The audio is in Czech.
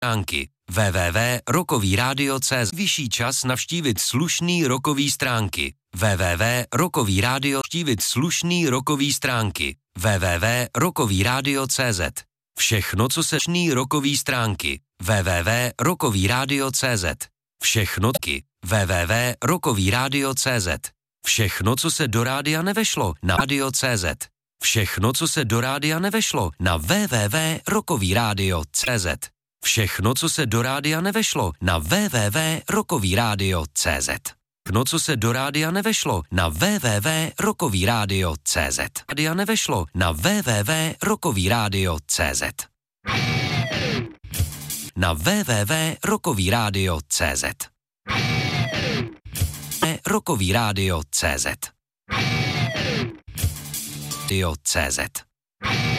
stránky www.rockovyradio.cz. Vyšší čas navštívit slušný rockový stránky www.rockovyradio.cz. Všechno, co se šný rockový stránky www.rockovyradio.cz. Všechno www.rockovyradio.cz. Všechno, co se do rádia nevešlo na radio.cz. Všechno, co se do rádia nevešlo na www.rockovyradio.cz. Všechno, co se do rádia nevešlo na www.rockovyradio.cz. Všechno, co se do rádia nevešlo na www.rockovyradio.cz. Rádia nevešlo na www.rockovyradio.cz. Na www.rockovyradio.cz. Rockovyradio.cz. Radio.cz.